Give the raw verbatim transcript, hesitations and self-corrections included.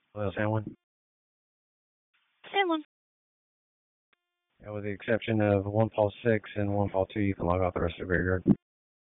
Hello, Sandwin. Sandlin. Yeah, with the exception of one fall six and one fall two, you can log off the rest of the graveyard.